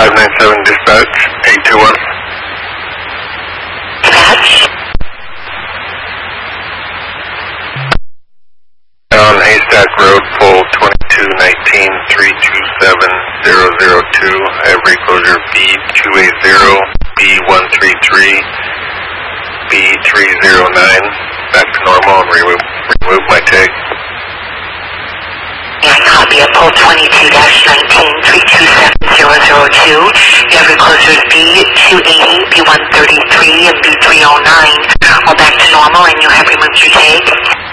597 dispatch, 821. Dispatch? On Haystack Road, pole 2219 327 002. I have reclosure B280, B133, B309. Back to normal and remove my tag. Yeah, copy at pole 22-19 327 002. You have reclosures B280, B133, and B309. All back to normal, and you have removed your tag.